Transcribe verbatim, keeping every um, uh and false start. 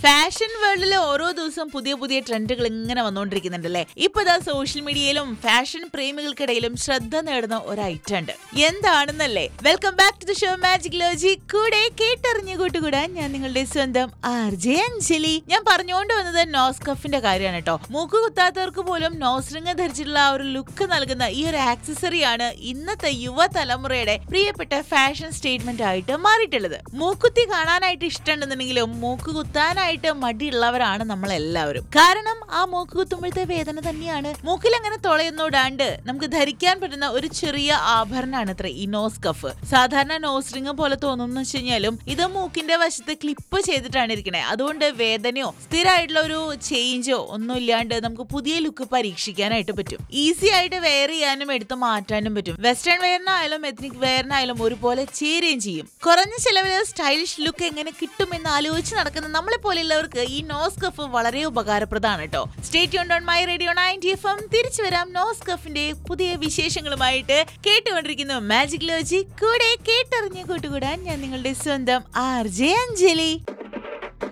Fashion വേൾഡിലെ ഓരോ ദിവസവും പുതിയ പുതിയ ട്രെൻഡുകൾ ഇങ്ങനെ വന്നുകൊണ്ടിരിക്കുന്നുണ്ടല്ലേ. ഇപ്പൊ ഇതാ സോഷ്യൽ മീഡിയയിലും ഫാഷൻ പ്രേമികൾക്കിടയിലും ശ്രദ്ധ നേടുന്ന ഒരു ഐറ്റം ഉണ്ട്. എന്താണെന്നല്ലേ? Welcome back to the show magic ലോജി. കൂടെ കേട്ടറിഞ്ഞു കൂട്ടുകൂടാൻ ഞാൻ നിങ്ങളുടെ സ്വന്തം ആർ ജെ അഞ്ജലി. ഞാൻ പറഞ്ഞുകൊണ്ട് വന്നത് നോസ് കഫിന്റെ കാര്യമാണ് കേട്ടോ. മൂക്ക് കുത്താത്തവർക്ക് പോലും നോസ് റിംഗ് ധരിച്ചിട്ടുള്ള ആ ഒരു ലുക്ക് നൽകുന്ന ഈ ഒരു ആക്സസറിയാണ് ഇന്നത്തെ യുവതലമുറയുടെ പ്രിയപ്പെട്ട ഫാഷൻ സ്റ്റേറ്റ്മെന്റ് ആയിട്ട് മാറിയിട്ടുള്ളത്. മൂക്കുത്തി കാണാനായിട്ട് ഇഷ്ടമുണ്ടെന്നുണ്ടെങ്കിലും മൂക്ക് കുത്താനായിട്ട് മടിയുള്ളവരാണ് നമ്മൾ എല്ലാവരും. കാരണം ആ മൂക്ക് കുത്തുമ്പോഴത്തെ വേദന തന്നെയാണ്. മൂക്കിൽ അങ്ങനെ തുളയൊന്നോടാണ്ട് നമുക്ക് ധരിക്കാൻ പറ്റുന്ന ഒരു ചെറിയ ആഭരണമാണ് അത്ര ഈ നോസ് കഫ്. സാധാരണ നോസ് റിംഗ് പോലെ തോന്നുന്നു വെച്ച് കഴിഞ്ഞാലും ഇത് മൂക്കിന്റെ വശത്ത് ക്ലിപ്പ് ചെയ്തിട്ടാണ് ഇരിക്കണേ. അതുകൊണ്ട് വേദനയോ സ്ഥിരമായിട്ടുള്ള ഒരു ചേഞ്ചോ ഒന്നും ഇല്ലാണ്ട് നമുക്ക് പുതിയ ലുക്ക് പരീക്ഷിക്കാനായിട്ട് പറ്റും. ഈസി ആയിട്ട് വെയർ ചെയ്യാനും എടുത്ത് മാറ്റാനും പറ്റും. വെസ്റ്റേൺ വെയറിനായാലും എത്നിക് വെയറിനായാലും ഒരുപോലെ ചേരുകയും ചെയ്യും. കുറഞ്ഞ ചെലവിൽ സ്റ്റൈലിഷ് ലുക്ക് എങ്ങനെ കിട്ടുമെന്ന് ആലോചിച്ച് നടക്കുന്ന നമ്മളെ പോലെയുള്ളവർക്ക് ഈ നോസ് കഫ് വളരെ ഉപകാരപ്രദമാണ് കേട്ടോ. Stay tuned on my radio ninety F M. തിരിച്ചു വരാം നോസ് കഫിന്റെ പുതിയ വിശേഷങ്ങളുമായിട്ട്. കേട്ടുകൊണ്ടിരിക്കുന്നു മാജിക് ലോജി. കൂടെ കേട്ടറിഞ്ഞ് കൂട്ടുകൂടാൻ ഞാൻ നിങ്ങളുടെ സ്വന്തം ആർ ജെ അഞ്ജലി.